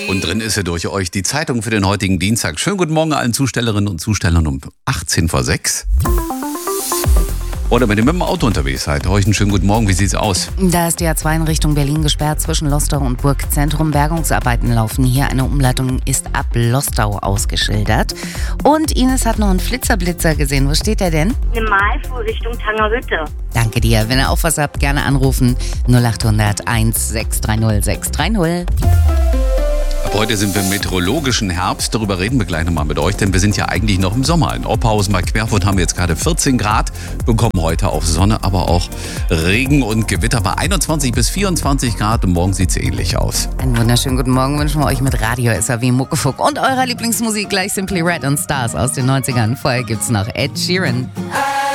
Und drin ist ja durch euch die Zeitung für den heutigen Dienstag. Schönen guten Morgen allen Zustellerinnen und Zustellern um 18 vor 6. Oder wenn ihr mit dem Auto unterwegs seid, euch einen schönen guten Morgen. Wie sieht's aus? Da ist die A2 in Richtung Berlin gesperrt zwischen Lostau und Burgzentrum. Bergungsarbeiten laufen hier. Eine Umleitung ist ab Lostau ausgeschildert. Und Ines hat noch einen Flitzer-Blitzer gesehen. Wo steht der denn? Eine Malfuhr Richtung Tangerhütte. Danke dir. Wenn ihr auch was habt, gerne anrufen. 0800 1630 630. Ab heute sind wir im meteorologischen Herbst. Darüber reden wir gleich nochmal mit euch, denn wir sind ja eigentlich noch im Sommer. In Oberhausen bei Querfurt haben wir jetzt gerade 14 Grad, bekommen heute auch Sonne, aber auch Regen und Gewitter bei 21 bis 24 Grad und morgen sieht es ähnlich aus. Einen wunderschönen guten Morgen wünschen wir euch mit Radio SAW Muckefuck und eurer Lieblingsmusik gleich Simply Red und Stars aus den 90ern. Vorher gibt's noch Ed Sheeran.